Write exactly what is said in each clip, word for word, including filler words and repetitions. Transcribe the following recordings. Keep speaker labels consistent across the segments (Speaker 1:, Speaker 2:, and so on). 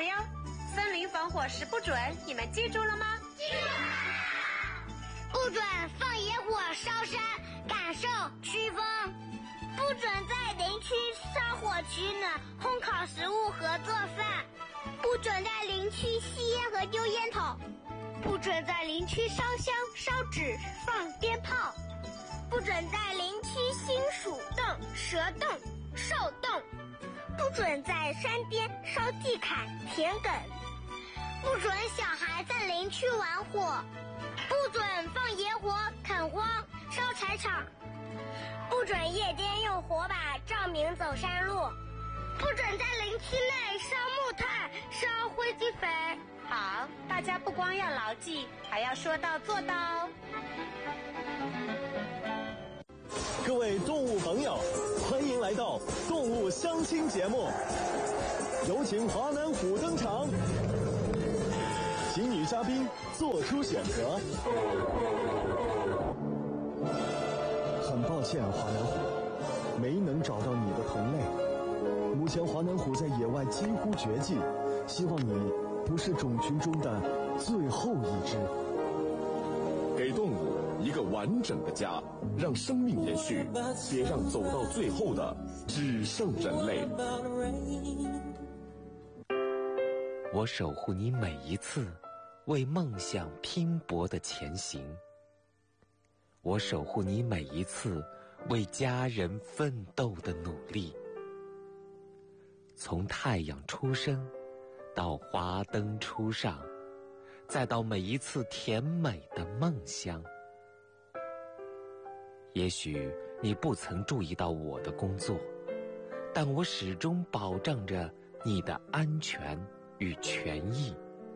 Speaker 1: 着哟。森林防火时不准，你们记住了吗？
Speaker 2: 记住了。不准放野火烧山，感受飓风。不准在林区烧火取暖、烘烤食物和做饭。不准在林区吸烟和丢烟头。不准在林区烧香、烧纸、放鞭炮。不准在林区兴鼠洞、蛇洞、兽洞。不准在山边烧地坎、田埂。不准小孩在林区玩火。不准放野火、垦荒、烧柴场。不准夜间用火把照明走山路。不准在林区内烧木炭、烧灰机肥。
Speaker 1: 好，大家不光要牢记，还要说到做到哦。
Speaker 3: 各位动物朋友，欢迎来到动物相亲节目，有请华南虎登场，请女嘉宾做出选择。很抱歉，华南虎，没能找到你的同类。目前华南虎在野外几乎绝迹，希望你不是种群中的最后一只。
Speaker 4: 给动物一个完整的家，让生命延续，别让走到最后的只剩人类。
Speaker 5: 我守护你每一次为梦想拼搏的前行，我守护你每一次为家人奋斗的努力。从太阳出生到华灯初上，再到每一次甜美的梦乡。也许你不曾注意到我的工作，但我始终保障着你的安全与权益。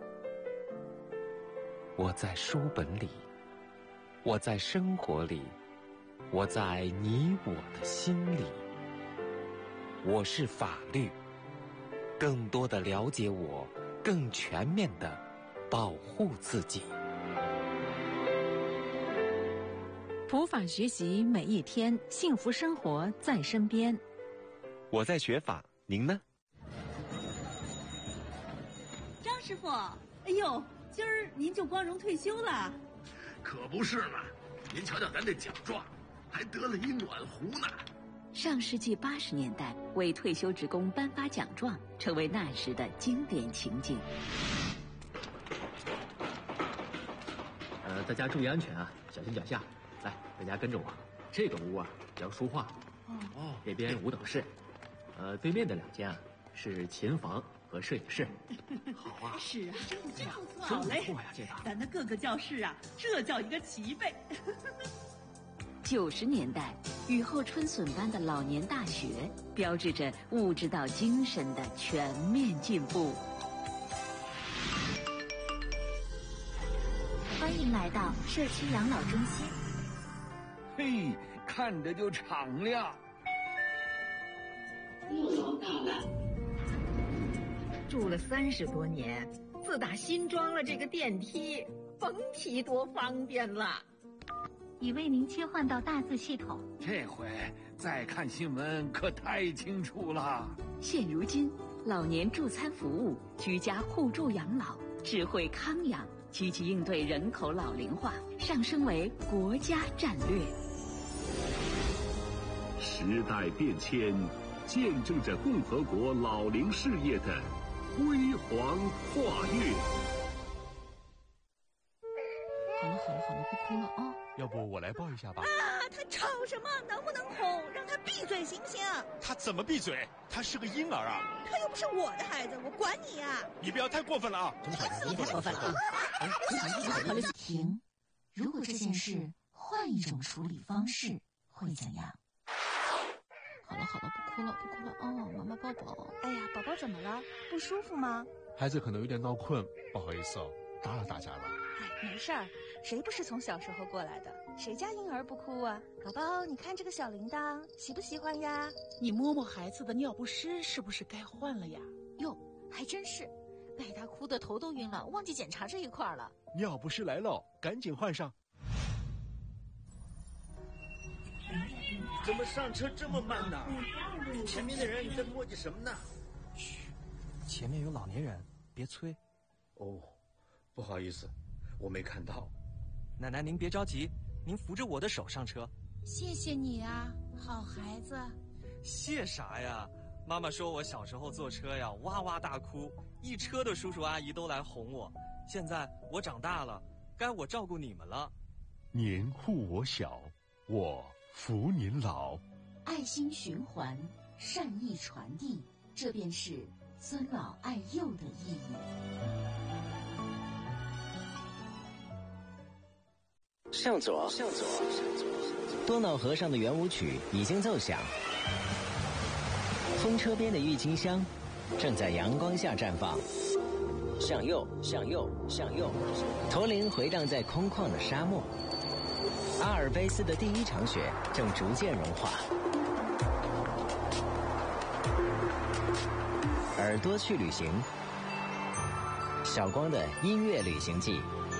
Speaker 5: 我在书本里，我在生活里，我在你我的心里。我是法律，更多的了解我，更全面的保护自己。
Speaker 6: 普法学习每一天，幸福生活在身边。
Speaker 5: 我在学法，您呢？
Speaker 7: 张师傅，哎呦，今儿您就光荣退休了？
Speaker 8: 可不是嘛，您瞧瞧咱这奖状，还得了一暖壶呢。
Speaker 6: 上世纪八十年代，为退休职工颁发奖状，成为那时的经典情景。
Speaker 9: 呃，大家注意安全啊，小心脚下。来，大家跟着我。这个屋啊叫书画，哦，这边舞蹈室，呃，对面的两间啊是琴房和摄影室。
Speaker 8: 好啊，
Speaker 7: 是啊，真不错，
Speaker 9: 真不
Speaker 7: 嘞！
Speaker 9: 错呀，这个
Speaker 7: 咱的各个教室啊，这叫一个齐备。
Speaker 6: 九十年代，雨后春笋般的老年大学，标志着物质到精神的全面进步。
Speaker 10: 欢迎来到社区养老中心。
Speaker 11: 嘿，看着就敞亮。
Speaker 12: 又好大了。
Speaker 13: 住了三十多年，自打新装了这个电梯，甭提多方便了。
Speaker 10: 已为您切换到大字系统，
Speaker 11: 这回再看新闻可太清楚了。
Speaker 6: 现如今，老年助餐服务、居家互助养老、智慧康养，积极应对人口老龄化，上升为国家战略。
Speaker 4: 时代变迁，见证着共和国老龄事业的辉煌跨越。
Speaker 6: 好了好了好了，不哭了啊！
Speaker 14: 要不我来抱一下吧。
Speaker 7: 啊，他吵什么？能不能哄？让他闭嘴行不行？
Speaker 14: 他怎么闭嘴？他是个婴儿啊！
Speaker 7: 他又不是我的孩子，我管你呀、啊！
Speaker 14: 你不要太过分了啊！
Speaker 6: 你太过分了！
Speaker 10: 停！如果这件事换一种处理方式，会怎样？
Speaker 6: 好了好了，不哭了不哭了哦，妈妈抱抱。
Speaker 15: 哎呀，宝宝怎么了？不舒服吗？
Speaker 14: 孩子可能有点闹困，不好意思哦，打扰大家了。
Speaker 15: 哎，没事儿，谁不是从小时候过来的？谁家婴儿不哭啊？宝宝，你看这个小铃铛，喜不喜欢呀？
Speaker 7: 你摸摸孩子的尿不湿，是不是该换了呀？
Speaker 15: 哟，还真是，被他哭得头都晕了，忘记检查这一块了。
Speaker 14: 尿不湿来了，赶紧换上。
Speaker 8: 怎么上车这么慢呢？前面的人在磨叽什么呢？
Speaker 16: 嘘，前面有老年人，
Speaker 12: 别催。
Speaker 16: 哦，不好意思，我没看到。
Speaker 12: 奶奶您别着急，您扶着我的手上车。
Speaker 17: 谢谢你啊，好孩子。
Speaker 12: 谢啥呀？妈妈说我小时候坐车呀，哇哇大哭，一车的叔叔阿姨都来哄我。现在我长大了，该我照顾你们了。
Speaker 14: 您护我小，我扶您老。
Speaker 10: 爱心循环，善意传递，这便是尊老爱幼的意义。
Speaker 18: 向左，向左，多瑙河上的圆舞曲已经奏响，风车边的郁金香正在阳光下绽放。向右，向右，向右，驼铃回荡在空旷的沙漠。阿尔卑斯的第一场雪正逐渐融化。耳朵去旅行，小光的音乐旅行记。